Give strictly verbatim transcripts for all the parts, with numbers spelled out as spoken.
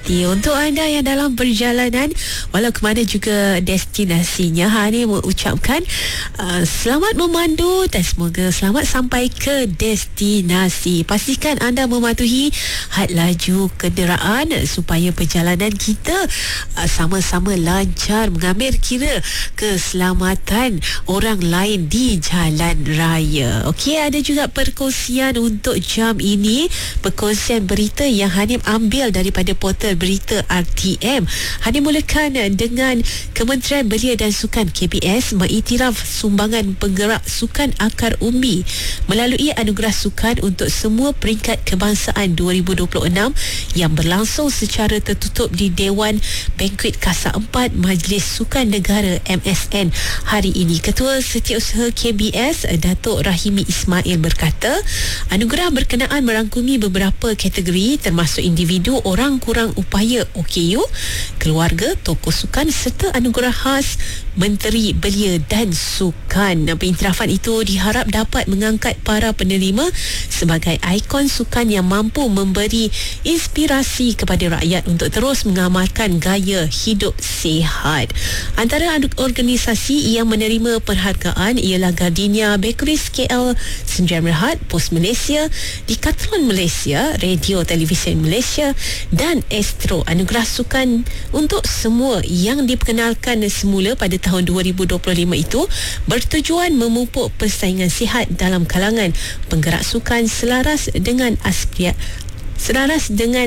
hati. Untuk anda yang dalam perjalanan, walau ke mana juga destinasinya, Hani mengucapkan uh, selamat memandu dan semoga selamat sampai ke destinasi. Pastikan anda mematuhi had laju kenderaan supaya perjalanan kita uh, sama-sama lancar, mengambil kira keselamatan orang lain di jalan raya. Okey, ada juga perkongsian untuk jam ini, perkongsian berita yang Hanim ambil daripada portal berita R T M. Hanim mulakan dengan Kementerian Belia dan Sukan K B S mengiktiraf sumbangan penggerak sukan akar umbi melalui anugerah sukan untuk semua peringkat kebangsaan dua ribu dua puluh enam yang berlangsung secara tertutup di Dewan Bankuet Kasar empat Majlis Sukan Negara M S N hari ini. Ketua Setiausaha K B S Datuk Rahimi Ismail berkata, anugerah berkenaan merangkumi beberapa kategori termasuk individu orang kurang upaya O K U, keluarga, tokoh sukan serta anugerah khas Menteri Belia dan Sukan. Pengiktirafan itu diharap dapat mengangkat para penerima sebagai ikon sukan yang mampu memberi inspirasi kepada rakyat untuk terus mengamalkan gaya hidup sihat. Antara organisasi yang menerima penghargaan ialah Gardenia Bakeries K L, Sdn Bhd, Pos Malaysia, Decathlon Malaysia, Radio Television Malaysia dan Astro. Anugerah sukan untuk semua yang diperkenalkan semula pada tahun dua ribu dua puluh lima itu bertujuan memupuk persaingan sihat dalam kalangan penggerak sukan selaras dengan aspirasi selaras dengan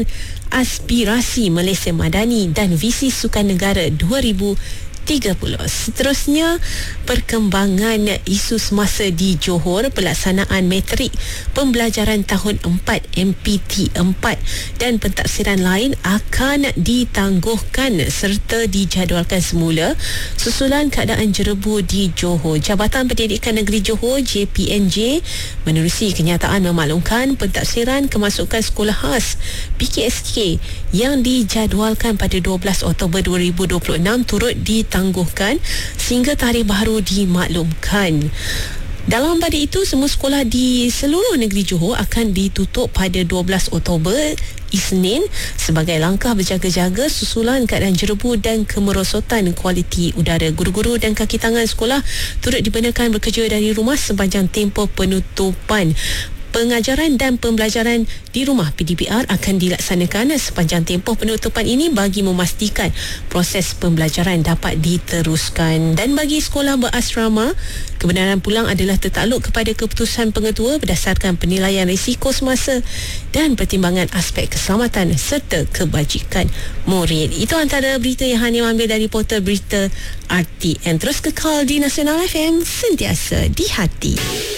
aspirasi Malaysia Madani dan visi Sukan Negara dua ribu tiga puluh. Seterusnya, perkembangan isu semasa di Johor, pelaksanaan matrik pembelajaran tahun empat M P T empat dan pentafsiran lain akan ditangguhkan serta dijadualkan semula susulan keadaan jerebu di Johor. Jabatan Pendidikan Negeri Johor J P N J menerusi kenyataan memaklumkan pentafsiran kemasukan sekolah khas P K S K yang dijadualkan pada dua belas Oktober dua ribu dua puluh enam turut di tangguhkan sehingga tarikh baru dimaklumkan. Dalam pada itu, semua sekolah di seluruh negeri Johor akan ditutup pada dua belas Oktober Isnin sebagai langkah berjaga-jaga susulan keadaan jerebu dan kemerosotan kualiti udara. Guru-guru dan kaki tangan sekolah turut dibenarkan bekerja dari rumah sepanjang tempoh penutupan. Pengajaran dan pembelajaran di rumah P D P R akan dilaksanakan sepanjang tempoh penutupan ini bagi memastikan proses pembelajaran dapat diteruskan. Dan bagi sekolah berasrama, kebenaran pulang adalah tertakluk kepada keputusan pengetua berdasarkan penilaian risiko semasa dan pertimbangan aspek keselamatan serta kebajikan murid. Itu antara berita yang Hani ambil dari portal berita R T M. Terus kekal di Nasional F M, sentiasa di hati.